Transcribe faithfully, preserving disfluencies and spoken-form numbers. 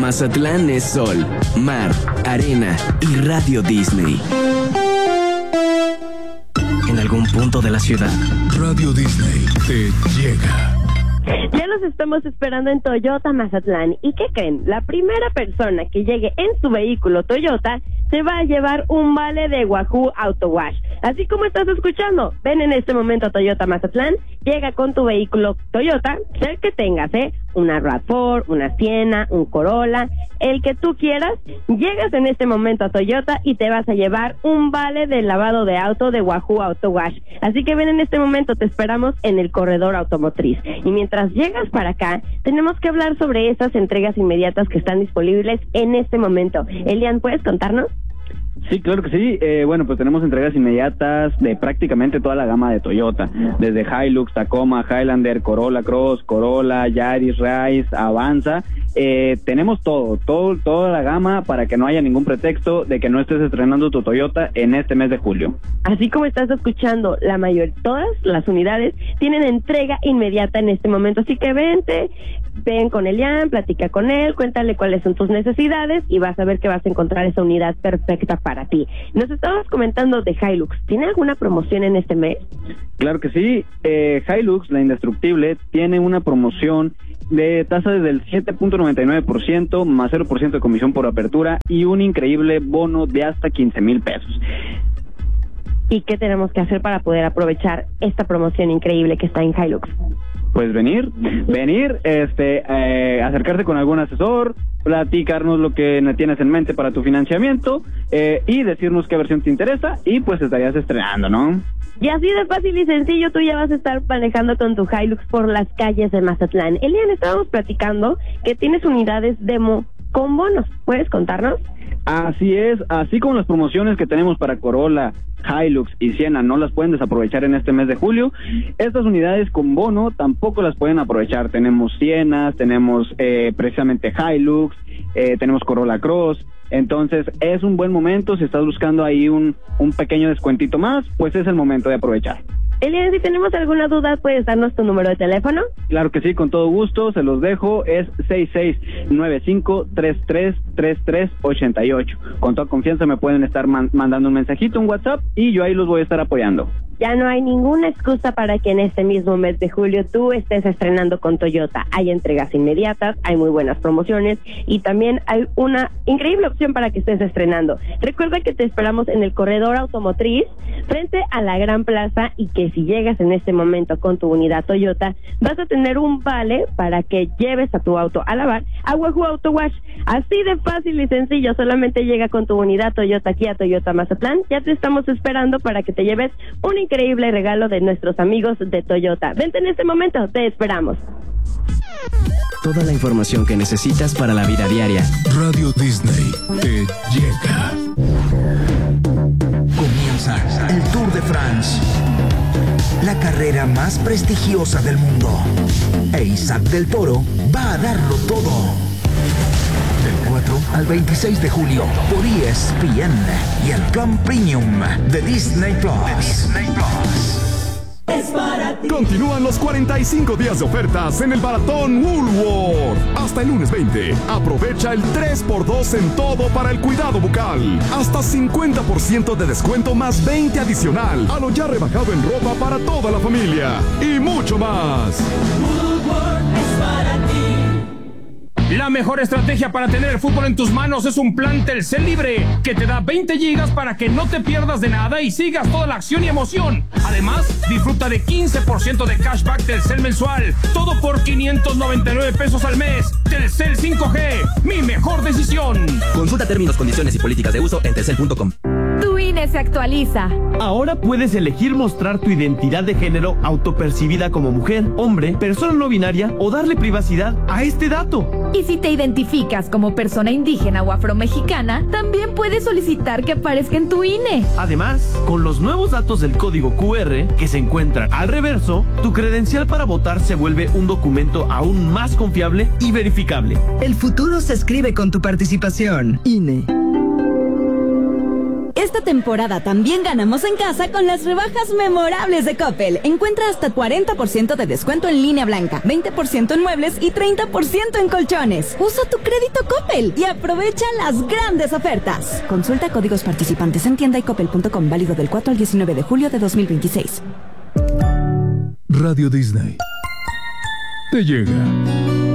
Mazatlán es sol, mar, arena y Radio Disney. En algún punto de la ciudad, Radio Disney te llega. Ya los estamos esperando en Toyota Mazatlán. ¿Y qué creen? La primera persona que llegue en su vehículo Toyota se va a llevar un vale de Wahoo Auto Wash. Así como estás escuchando, ven en este momento a Toyota Mazatlán, llega con tu vehículo Toyota, sea el que tengas, ¿eh? Una RAV cuatro, una Siena, un Corolla, el que tú quieras, llegas en este momento a Toyota y te vas a llevar un vale de lavado de auto de Wahoo Auto Wash. Así que ven en este momento, te esperamos en el corredor automotriz. Y mientras llegas para acá, tenemos que hablar sobre esas entregas inmediatas que están disponibles en este momento. Elian, ¿puedes contarnos? Sí, claro que sí. Eh, bueno, pues tenemos entregas inmediatas de prácticamente toda la gama de Toyota, desde Hilux, Tacoma, Highlander, Corolla Cross, Corolla, Yaris, Rise, Avanza. Eh, tenemos todo, todo, toda la gama para que no haya ningún pretexto de que no estés estrenando tu Toyota en este mes de julio. Así como estás escuchando, la mayor, todas las unidades tienen entrega inmediata en este momento, así que vente, ven con Elian, platica con él, cuéntale cuáles son tus necesidades y vas a ver que vas a encontrar esa unidad perfecta para ti. Nos estabas comentando de Hilux, ¿tiene alguna promoción en este mes? Claro que sí, eh, Hilux, la indestructible, tiene una promoción de tasa desde el siete punto noventa y nueve por ciento más cero por ciento de comisión por apertura y un increíble bono de hasta quince mil pesos. ¿Y qué tenemos que hacer para poder aprovechar esta promoción increíble que está en Hilux? Pues venir, venir, este, eh, acercarse con algún asesor, platicarnos lo que tienes en mente para tu financiamiento eh, y decirnos qué versión te interesa y pues estarías estrenando, ¿no? Y así de fácil y sencillo, tú ya vas a estar manejando con tu Hilux por las calles de Mazatlán. Elian, estábamos platicando que tienes unidades demo con bonos, ¿puedes contarnos? Así es, así como las promociones que tenemos para Corolla, Hilux y Siena no las pueden desaprovechar en este mes de julio, estas unidades con bono tampoco las pueden aprovechar. Tenemos Sienas, tenemos eh, precisamente Hilux, eh, tenemos Corolla Cross, entonces es un buen momento. Si estás buscando ahí un, un pequeño descuentito más, pues es el momento de aprovechar. Elian, si tenemos alguna duda, ¿puedes darnos tu número de teléfono? Claro que sí, con todo gusto, se los dejo, es seis seis nueve cinco, tres tres tres tres ocho ocho. Con toda confianza me pueden estar man- mandando un mensajito, un WhatsApp, y yo ahí los voy a estar apoyando. Ya no hay ninguna excusa para que en este mismo mes de julio tú estés estrenando con Toyota. Hay entregas inmediatas, hay muy buenas promociones y también hay una increíble opción para que estés estrenando. Recuerda que te esperamos en el corredor automotriz frente a la Gran Plaza y que si llegas en este momento con tu unidad Toyota vas a tener un vale para que lleves a tu auto a lavar a Wahoo Auto Wash. Así de fácil y sencillo, solamente llega con tu unidad Toyota aquí a Toyota Mazatlán. Ya te estamos esperando para que te lleves un increíble regalo de nuestros amigos de Toyota. Vente en este momento, te esperamos. Toda la información que necesitas para la vida diaria. Radio Disney te llega. Comienza el Tour de France, la carrera más prestigiosa del mundo. E Isaac del Toro va a darlo todo. Del cuatro al veintiséis de julio por E S P N y el Plan Premium de Disney Plus. De Disney Plus. Continúan los cuarenta y cinco días de ofertas en el Maratón Woolworth. Hasta el lunes veinte. Aprovecha el tres por dos en todo para el cuidado bucal. Hasta cincuenta por ciento de descuento más veinte adicional a lo ya rebajado en ropa para toda la familia. Y mucho más. Woolworth es para ti. La mejor estrategia para tener el fútbol en tus manos es un plan Telcel Libre que te da veinte gigas para que no te pierdas de nada y sigas toda la acción y emoción. Además, disfruta de quince por ciento de cashback Telcel mensual. Todo por quinientos noventa y nueve pesos al mes. Telcel cinco G, mi mejor decisión. Consulta términos, condiciones y políticas de uso en telcel punto com. Tu I N E se actualiza. Ahora puedes elegir mostrar tu identidad de género autopercibida como mujer, hombre, persona no binaria o darle privacidad a este dato. Y si te identificas como persona indígena o afromexicana, también puedes solicitar que aparezca en tu I N E. Además, con los nuevos datos del código cu erre que se encuentran al reverso, tu credencial para votar se vuelve un documento aún más confiable y verificable. El futuro se escribe con tu participación. I N E. Esta temporada también ganamos en casa con las rebajas memorables de Coppel. Encuentra hasta cuarenta por ciento de descuento en línea blanca, veinte por ciento en muebles y treinta por ciento en colchones. Usa tu crédito Coppel y aprovecha las grandes ofertas. Consulta códigos participantes en tienda y coppel punto com, válido del cuatro al diecinueve de julio de dos mil veintiséis. Radio Disney te llega.